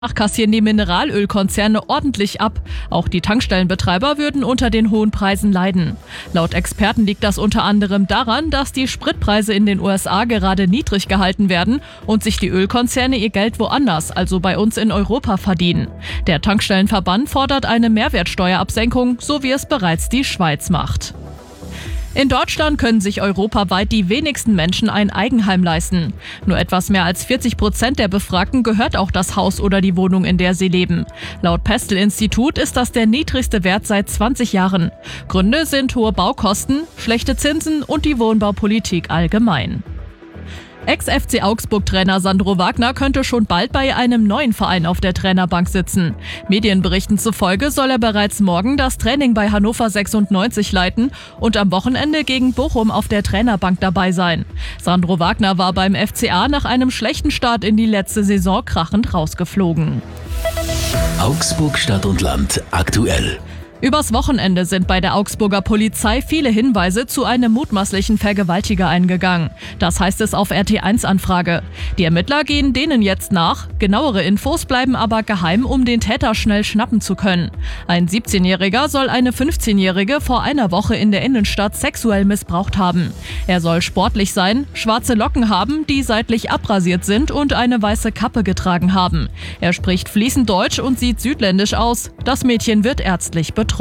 Kassieren die Mineralölkonzerne ordentlich ab. Auch die Tankstellenbetreiber würden unter den hohen Preisen leiden. Laut Experten liegt das unter anderem daran, dass die Spritpreise in den USA gerade niedrig gehalten werden und sich die Ölkonzerne ihr Geld woanders, also bei uns in Europa, verdienen. Der Tankstellenverband fordert eine Mehrwertsteuerabsenkung, so wie es bereits die Schweiz macht. In Deutschland können sich europaweit die wenigsten Menschen ein Eigenheim leisten. Nur etwas mehr als 40% der Befragten gehört auch das Haus oder die Wohnung, in der sie leben. Laut Pestel-Institut ist das der niedrigste Wert seit 20 Jahren. Gründe sind hohe Baukosten, schlechte Zinsen und die Wohnbaupolitik allgemein. Ex-FC Augsburg-Trainer Sandro Wagner könnte schon bald bei einem neuen Verein auf der Trainerbank sitzen. Medienberichten zufolge soll er bereits morgen das Training bei Hannover 96 leiten und am Wochenende gegen Bochum auf der Trainerbank dabei sein. Sandro Wagner war beim FCA nach einem schlechten Start in die letzte Saison krachend rausgeflogen. Augsburg Stadt und Land aktuell. Übers Wochenende sind bei der Augsburger Polizei viele Hinweise zu einem mutmaßlichen Vergewaltiger eingegangen. Das heißt es auf RT1-Anfrage. Die Ermittler gehen denen jetzt nach. Genauere Infos bleiben aber geheim, um den Täter schnell schnappen zu können. Ein 17-Jähriger soll eine 15-Jährige vor einer Woche in der Innenstadt sexuell missbraucht haben. Er soll sportlich sein, schwarze Locken haben, die seitlich abrasiert sind und eine weiße Kappe getragen haben. Er spricht fließend Deutsch und sieht südländisch aus. Das Mädchen wird ärztlich betreut.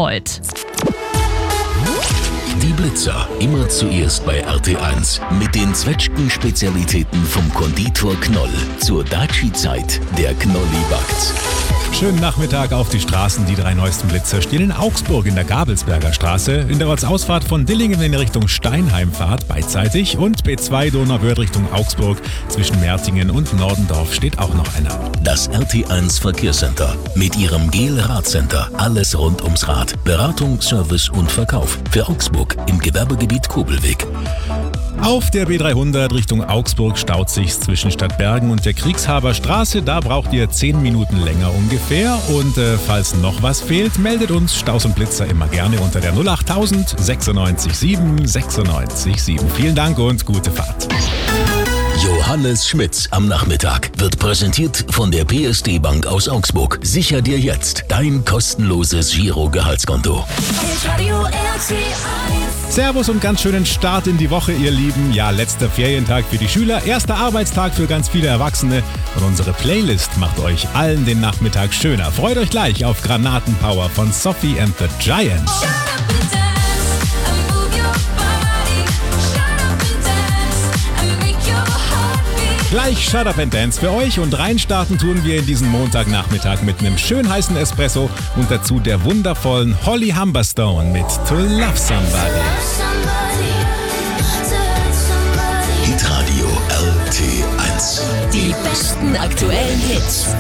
Die Blitzer, immer zuerst bei RT1 mit den Zwetschgen-Spezialitäten vom Konditor Knoll. Zur Daci-Zeit, der Knolli backt. Schönen Nachmittag auf die Straßen. Die 3 neuesten Blitzer stehen in Augsburg in der Gabelsberger Straße, in der Ortsausfahrt von Dillingen in Richtung Steinheimfahrt beidseitig und B2 Donauwörth Richtung Augsburg zwischen Mertingen und Nordendorf steht auch noch einer. Das RT1 Verkehrscenter mit ihrem GEL-Radcenter. Alles rund ums Rad. Beratung, Service und Verkauf. Für Augsburg im Gewerbegebiet Kobelweg. Auf der B300 Richtung Augsburg staut sich's zwischen Stadtbergen und der Kriegshaber Straße. Da braucht ihr 10 Minuten länger ungefähr. Und falls noch was fehlt, meldet uns Staus und Blitzer immer gerne unter der 08000 96 7 96 7. Vielen Dank und gute Fahrt. Johannes Schmitz am Nachmittag wird präsentiert von der PSD Bank aus Augsburg. Sicher dir jetzt dein kostenloses Giro-Gehaltskonto. Servus und ganz schönen Start in die Woche, ihr Lieben. Ja, letzter Ferientag für die Schüler, erster Arbeitstag für ganz viele Erwachsene. Und unsere Playlist macht euch allen den Nachmittag schöner. Freut euch gleich auf Granatenpower von Sophie and the Giants. Gleich Shut Up and Dance für euch und reinstarten tun wir in diesen Montagnachmittag mit einem schön heißen Espresso und dazu der wundervollen Holly Humberstone mit To Love Somebody. Hitradio RT1. Die besten aktuellen Hits.